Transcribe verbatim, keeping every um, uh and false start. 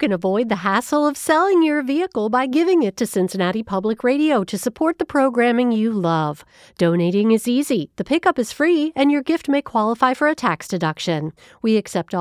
can avoid the hassle of selling your vehicle by giving it to Cincinnati Public Radio to support the programming you love. Donating is easy, the pickup is free, and your gift may qualify for a tax deduction. We accept all